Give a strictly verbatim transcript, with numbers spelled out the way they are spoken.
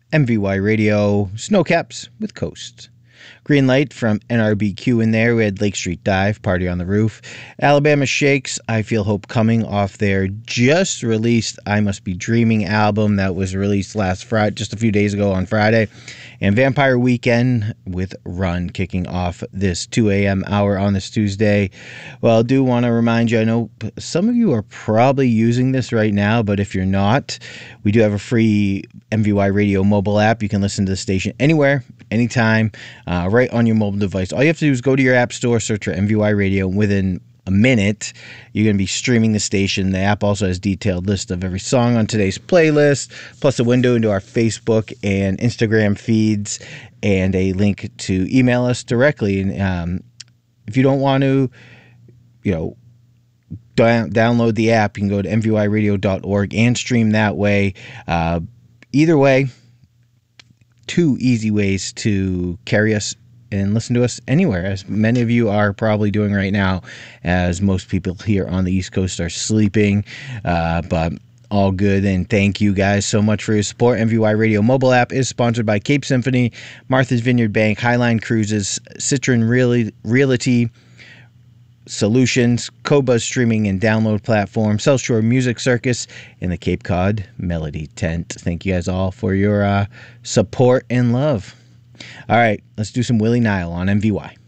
M V Y Radio, Snowcaps with Coast. Green Light from N R B Q in there. We had Lake Street Dive, Party on the Roof. Alabama Shakes, I Feel Hope Coming off their just released I Must Be Dreaming album that was released last Friday, just a few days ago on Friday. And Vampire Weekend with Run kicking off this two a.m. hour on this Tuesday. Well, I do want to remind you, I know some of you are probably using this right now, but if you're not, we do have a free M V Y Radio mobile app. You can listen to the station anywhere, anytime, uh, right on your mobile device. All you have to do is go to your app store, search for M V Y Radio, and within a minute, you're going to be streaming the station. The app also has a detailed list of every song on today's playlist, plus a window into our Facebook and Instagram feeds, and a link to email us directly. And um, if you don't want to, you know, down, download the app, you can go to M V Y radio dot org and stream that way. Uh, either way, two easy ways to carry us and listen to us anywhere, as many of you are probably doing right now, as most people here on the East Coast are sleeping. Uh, but all good, and thank you guys so much for your support. M V Y Radio mobile app is sponsored by Cape Symphony, Martha's Vineyard Bank, Highline Cruises, Citron Real- Realty Solutions, Cobuzz Streaming and Download Platform, South Shore Music Circus, and the Cape Cod Melody Tent. Thank you guys all for your uh, support and love. All right, let's do some Willie Nile on M V Y.